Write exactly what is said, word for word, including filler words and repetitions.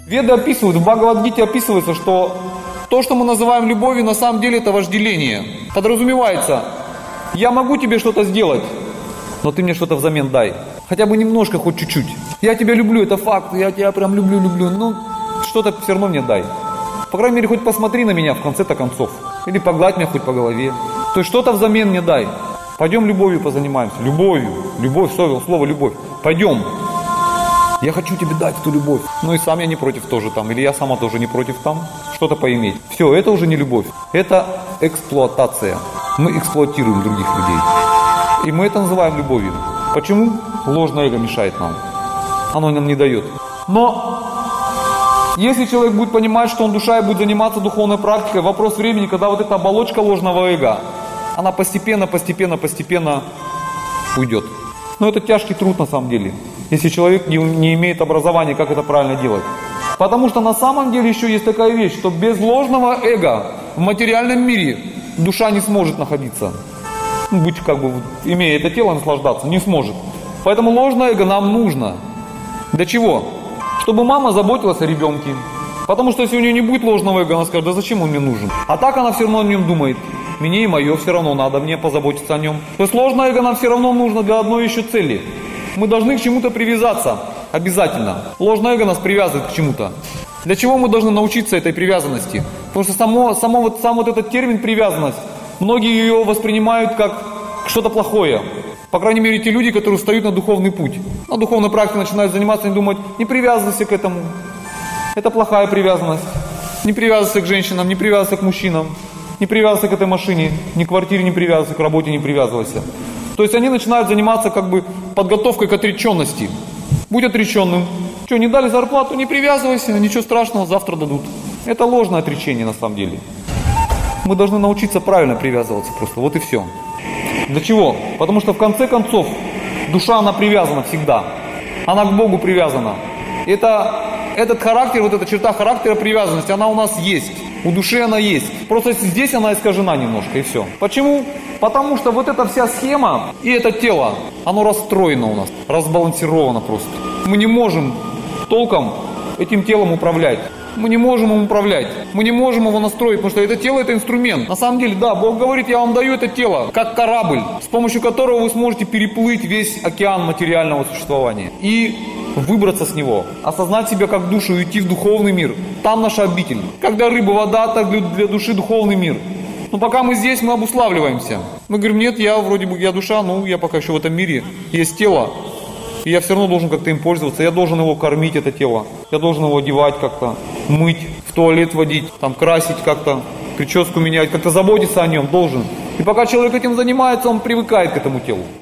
Веды описывают, в Бхагавад-гите описывается, что то, что мы называем любовью, на самом деле это вожделение. Подразумевается, я могу тебе что-то сделать, но ты мне что-то взамен дай. Хотя бы немножко, хоть чуть-чуть. Я тебя люблю, это факт, я тебя прям люблю, люблю, но что-то все равно мне дай. По крайней мере, хоть посмотри на меня в конце-то концов. Или погладь меня хоть по голове. То есть что-то взамен мне дай. Пойдем любовью позанимаемся. Любовью. Любовь, слово любовь. Пойдем. Я хочу тебе дать эту любовь. Ну и сам я не против тоже там. Или я сама тоже не против там. Что-то поиметь. Все, это уже не любовь. Это эксплуатация. Мы эксплуатируем других людей. И мы это называем любовью. Почему? Ложное эго мешает нам. Оно нам не дает. Но если человек будет понимать, что он душа и будет заниматься духовной практикой, вопрос времени, когда вот эта оболочка ложного эго, она постепенно, постепенно, постепенно уйдет. Но это тяжкий труд на самом деле, если человек не, не имеет образования, как это правильно делать. Потому что на самом деле еще есть такая вещь, что без ложного эго в материальном мире душа не сможет находиться. Ну, быть как бы, имея это тело, наслаждаться, не сможет. Поэтому ложное эго нам нужно. Для чего? Чтобы мама заботилась о ребенке. Потому что если у нее не будет ложного эго, она скажет, да зачем он мне нужен? А так она все равно о нем думает. Мне и мое все равно надо, мне позаботиться о нем. То есть ложное эго нам все равно нужно для одной еще цели. Мы должны к чему-то привязаться. Обязательно. Ложное эго нас привязывает к чему-то. Для чего мы должны научиться этой привязанности? Потому что само, само вот, сам вот этот термин привязанность, многие ее воспринимают как что-то плохое. По крайней мере, те люди, которые встают на духовный путь. На духовной практике начинают заниматься и думают, не привязывайся к этому. Это плохая привязанность. Не привязывайся к женщинам, не привязывайся к мужчинам. Не привязывайся к этой машине, ни к квартире не привязывайся, к работе не привязывайся. То есть они начинают заниматься как бы подготовкой к отреченности. Будь отреченным. Что, не дали зарплату, не привязывайся, ничего страшного, завтра дадут. Это ложное отречение на самом деле. Мы должны научиться правильно привязываться просто, вот и все. Для чего? Потому что в конце концов душа, она привязана всегда. Она к Богу привязана. Это, этот характер, вот эта черта характера привязанности, она у нас есть. У души она есть. Просто здесь она искажена немножко и все. Почему? Потому что вот эта вся схема и это тело, оно расстроено у нас, разбалансировано просто. Мы не можем толком этим телом управлять. Мы не можем им управлять. Мы не можем его настроить, потому что это тело — это инструмент. На самом деле, да, Бог говорит, я вам даю это тело, как корабль, с помощью которого вы сможете переплыть весь океан материального существования. И выбраться с него, осознать себя как душу и уйти в духовный мир. Там наша обитель. Как для рыбы вода, так для души духовный мир. Но пока мы здесь, мы обуславливаемся. Мы говорим, нет, я вроде бы, я душа, ну я пока еще в этом мире. Есть тело. И я все равно должен как-то им пользоваться. Я должен его кормить, это тело. Я должен его одевать как-то, мыть, в туалет водить, там красить как-то, прическу менять, как-то заботиться о нем должен. И пока человек этим занимается, он привыкает к этому телу.